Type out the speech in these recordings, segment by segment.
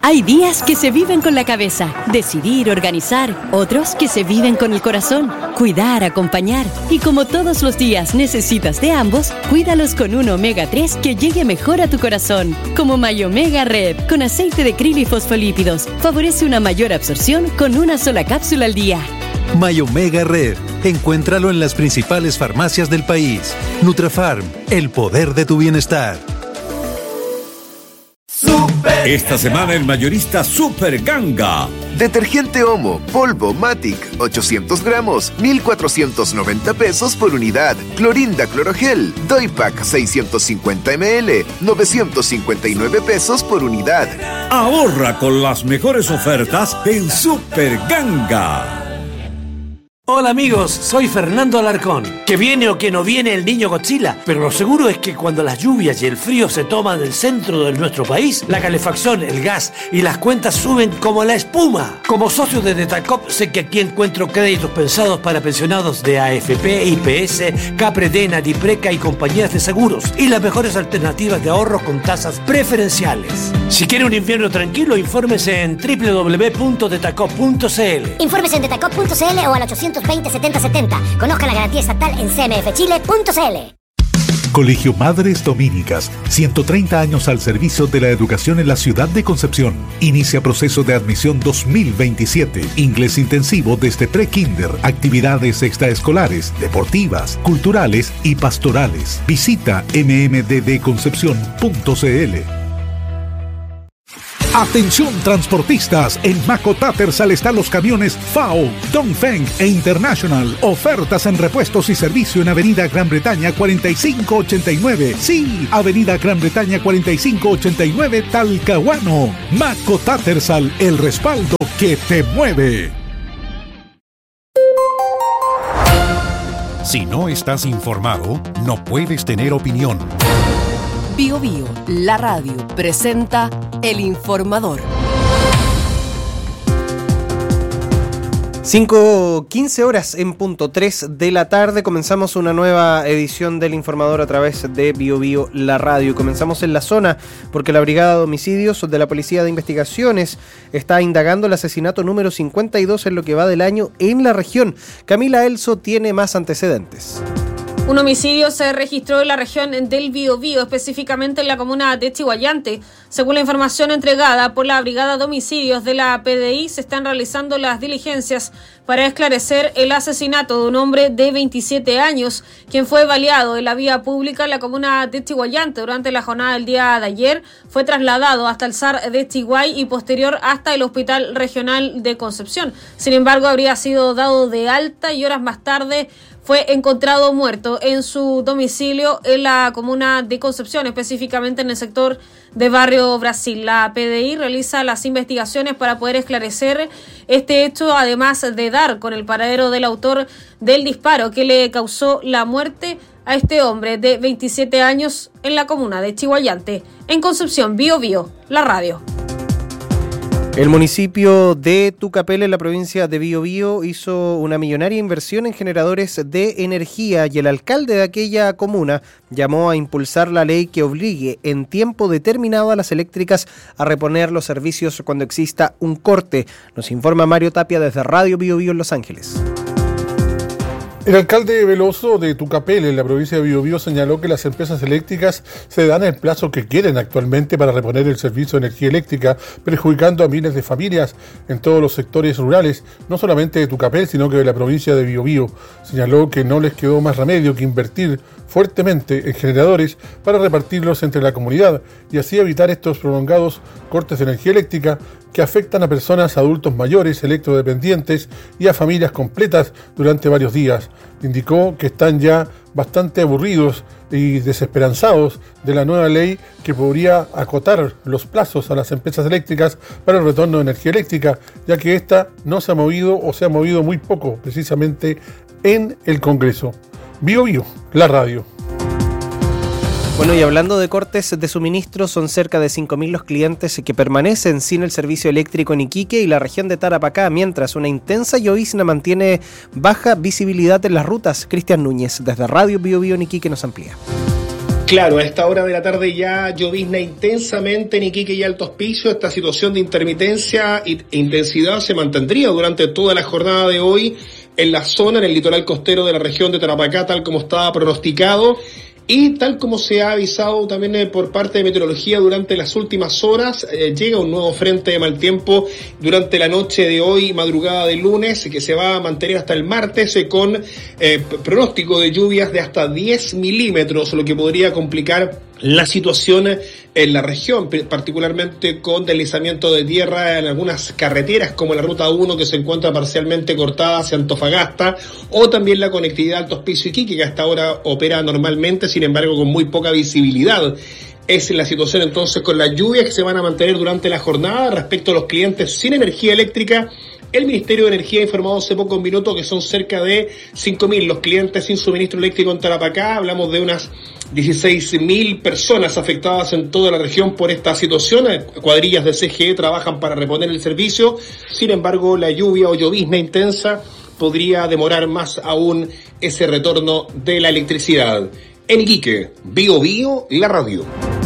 Hay días que se viven con la cabeza, decidir, organizar. Otros que se viven con el corazón, cuidar, acompañar. Y como todos los días necesitas de ambos, cuídalos con un Omega 3 que llegue mejor a tu corazón. Como Myomega Red, con aceite de krill y fosfolípidos. Favorece una mayor absorción con una sola cápsula al día. Myomega Red. Encuéntralo en las principales farmacias del país. Nutrafarm, el poder de tu bienestar. Esta semana el mayorista Super Ganga. Detergente Omo, polvo Matic, 800 gramos, 1,490 pesos por unidad. Clorinda Clorogel, Doypack, 650 ml, 959 pesos por unidad. Ahorra con las mejores ofertas en Super Ganga. Hola amigos, soy Fernando Alarcón. Que viene o que no viene el niño Godzilla, pero lo seguro es que cuando las lluvias y el frío se toman el centro de nuestro país, la calefacción, el gas y las cuentas suben como la espuma. Como socio de Detacop sé que aquí encuentro créditos pensados para pensionados de AFP, IPS, Capredena, Dipreca y compañías de seguros y las mejores alternativas de ahorro con tasas preferenciales. Si quiere un invierno tranquilo, infórmese en www.detacop.cl. Infórmese en detacop.cl o al 820-7070. Conozca la garantía estatal en cmfchile.cl. Colegio Madres Dominicas, 130 años al servicio de la educación en la ciudad de Concepción. Inicia proceso de admisión 2027. Inglés intensivo desde pre-kinder, actividades extraescolares, deportivas, culturales y pastorales. Visita mmddconcepción.cl. Atención transportistas, en Maco Tattersall están los camiones FAO, Dongfeng e International. Ofertas en repuestos y servicio en Avenida Gran Bretaña 4589. Sí, Avenida Gran Bretaña 4589, Talcahuano. Maco Tattersall, el respaldo que te mueve. Si no estás informado, no puedes tener opinión. Bio Bio, la radio, presenta El Informador. 5:15 horas en punto 3 de la tarde. Comenzamos una nueva edición del Informador a través de Bio Bio, la radio. Comenzamos en la zona porque la Brigada de Homicidios de la Policía de Investigaciones está indagando el asesinato número 52 en lo que va del año en la región. Camila Elso tiene más antecedentes. Un homicidio se registró en la región del Biobío, específicamente en la comuna de Chiguayante. Según la información entregada por la Brigada de Homicidios de la PDI, se están realizando las diligencias para esclarecer el asesinato de un hombre de 27 años, quien fue baleado en la vía pública en la comuna de Chiguayante durante la jornada del día de ayer. Fue trasladado hasta el SAR de Chiguay y posterior hasta el Hospital Regional de Concepción. Sin embargo, habría sido dado de alta y horas más tarde fue encontrado muerto en su domicilio en la comuna de Concepción, específicamente en el sector de Barrio Brasil. La PDI realiza las investigaciones para poder esclarecer este hecho, además de dar con el paradero del autor del disparo que le causó la muerte a este hombre de 27 años en la comuna de Chiguayante. En Concepción, Bio Bio, la radio. El municipio de Tucapel, en la provincia de Biobío, hizo una millonaria inversión en generadores de energía y el alcalde de aquella comuna llamó a impulsar la ley que obligue en tiempo determinado a las eléctricas a reponer los servicios cuando exista un corte. Nos informa Mario Tapia desde Radio Biobío en Los Ángeles. El alcalde Veloso de Tucapel, en la provincia de Biobío, señaló que las empresas eléctricas se dan el plazo que quieren actualmente para reponer el servicio de energía eléctrica, perjudicando a miles de familias en todos los sectores rurales, no solamente de Tucapel, sino que de la provincia de Biobío. Señaló que no les quedó más remedio que invertir fuertemente en generadores para repartirlos entre la comunidad y así evitar estos prolongados cortes de energía eléctrica que afectan a personas, adultos mayores, electrodependientes y a familias completas durante varios días. Indicó que están ya bastante aburridos y desesperanzados de la nueva ley que podría acotar los plazos a las empresas eléctricas para el retorno de energía eléctrica, ya que esta no se ha movido o se ha movido muy poco precisamente en el Congreso. Bio Bio, la radio. Bueno, y hablando de cortes de suministro, son cerca de 5.000 los clientes que permanecen sin el servicio eléctrico en Iquique y la región de Tarapacá, mientras una intensa llovizna mantiene baja visibilidad en las rutas. Cristian Núñez, desde Radio Bio Bio en Iquique, nos amplía. Claro, a esta hora de la tarde ya llovizna intensamente en Iquique y Alto Hospicio. Esta situación de intermitencia e intensidad se mantendría durante toda la jornada de hoy en la zona, en el litoral costero de la región de Tarapacá, tal como estaba pronosticado. Y tal como se ha avisado también por parte de meteorología durante las últimas horas, llega un nuevo frente de mal tiempo durante la noche de hoy, madrugada del lunes, que se va a mantener hasta el martes con pronóstico de lluvias de hasta 10 milímetros, lo que podría complicar la situación en la región, particularmente con deslizamiento de tierra en algunas carreteras como la Ruta 1, que se encuentra parcialmente cortada hacia Antofagasta, o también la conectividad Alto Hospicio Iquique, que hasta ahora opera normalmente, sin embargo con muy poca visibilidad. Es la situación entonces con las lluvias que se van a mantener durante la jornada. Respecto a los clientes sin energía eléctrica, el Ministerio de Energía ha informado hace pocos minutos que son cerca de 5.000 los clientes sin suministro eléctrico en Tarapacá. Hablamos de unas 16.000 personas afectadas en toda la región por esta situación. Cuadrillas de CGE trabajan para reponer el servicio. Sin embargo, la lluvia o llovizna intensa podría demorar más aún ese retorno de la electricidad. En Iquique, Bío Bío, la radio.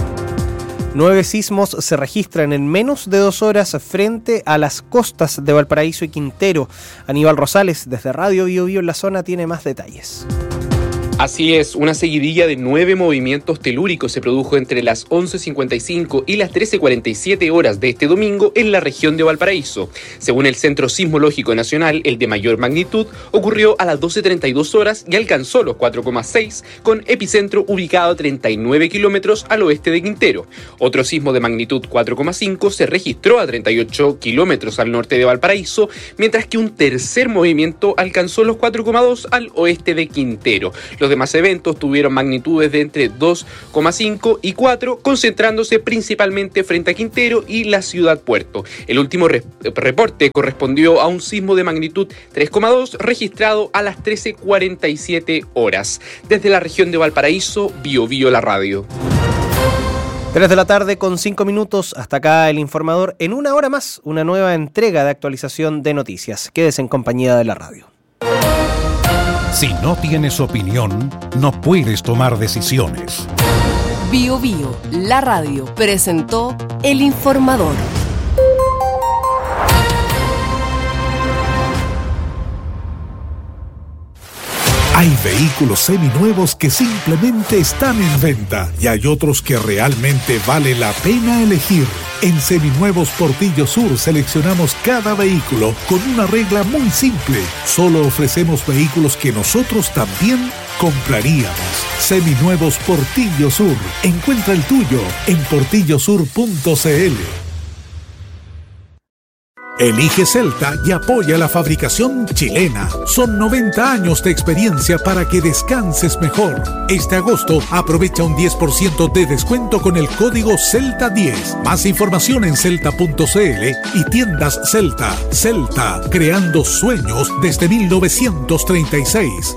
9 sismos se registran en menos de 2 horas frente a las costas de Valparaíso y Quintero. Aníbal Rosales, desde Radio Bío Bío en la zona, tiene más detalles. Así es, una seguidilla de 9 movimientos telúricos se produjo entre las 11:55 y las 13:47 horas de este domingo en la región de Valparaíso. Según el Centro Sismológico Nacional, el de mayor magnitud ocurrió a las 12:32 horas y alcanzó los 4,6, con epicentro ubicado a 39 kilómetros al oeste de Quintero. Otro sismo de magnitud 4,5 se registró a 38 kilómetros al norte de Valparaíso, mientras que un tercer movimiento alcanzó los 4,2 al oeste de Quintero. Los demás eventos tuvieron magnitudes de entre 2,5 y 4, concentrándose principalmente frente a Quintero y la ciudad puerto. El último reporte correspondió a un sismo de magnitud 3,2 registrado a las 13:47 horas. Desde la región de Valparaíso, Bío Bío la radio. 3 de la tarde con 5 minutos, hasta acá el informador. En una hora más, una nueva entrega de actualización de noticias. Quédese en compañía de la radio. Si no tienes opinión, no puedes tomar decisiones. Bío Bío, la radio, presentó El Informador. Hay vehículos seminuevos que simplemente están en venta y hay otros que realmente vale la pena elegir. En Seminuevos Portillo Sur seleccionamos cada vehículo con una regla muy simple. Solo ofrecemos vehículos que nosotros también compraríamos. Seminuevos Portillo Sur. Encuentra el tuyo en portillosur.cl. Elige Celta y apoya la fabricación chilena. Son 90 años de experiencia para que descanses mejor. Este agosto aprovecha un 10% de descuento con el código CELTA10. Más información en celta.cl y tiendas Celta. Celta, creando sueños desde 1936.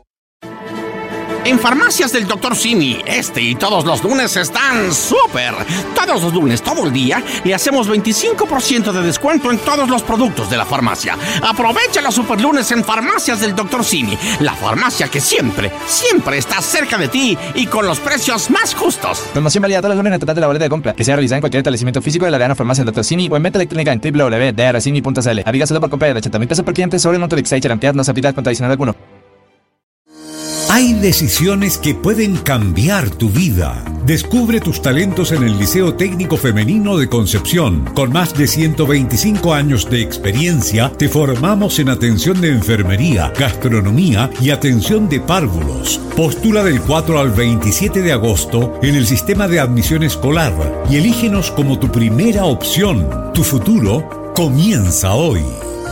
En Farmacias del Dr. Simi, este y todos los lunes están súper. Todos los lunes, todo el día, le hacemos 25% de descuento en todos los productos de la farmacia. Aprovecha los super lunes en Farmacias del Dr. Simi, la farmacia que siempre, siempre está cerca de ti y con los precios más justos. Promoción válida todos los lunes en total de la boleta de compra, que sea realizada en cualquier establecimiento físico de la Arena Farmacia del Dr. Simi o en venta electrónica en www.drcimi.cl. Aplica solo por compra de 80.000 pesos por cliente sobre el monto de Exchange Garantiad, no se aplica con adicional alguno. Hay decisiones que pueden cambiar tu vida. Descubre tus talentos en el Liceo Técnico Femenino de Concepción. Con más de 125 años de experiencia, te formamos en atención de enfermería, gastronomía y atención de párvulos. Postula del 4 al 27 de agosto en el sistema de admisión escolar y elígenos como tu primera opción. Tu futuro comienza hoy.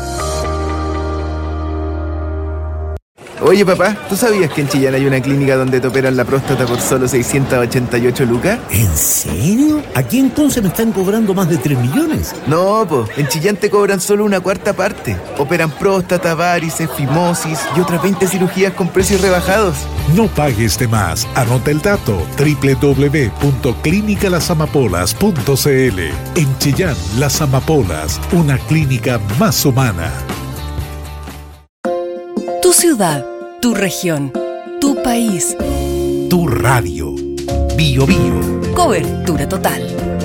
Oye papá, ¿tú sabías que en Chillán hay una clínica donde te operan la próstata por solo 688 lucas? ¿En serio? Aquí en Conce me están cobrando más de 3 millones. No, po, en Chillán te cobran solo una cuarta parte. Operan próstata, varices, fimosis y otras 20 cirugías con precios rebajados. No pagues de más. Anota el dato: www.clinicalasamapolas.cl. En Chillán, Las Amapolas, una clínica más humana. Tu ciudad, tu región, tu país. Tu radio. Biobío. Cobertura total.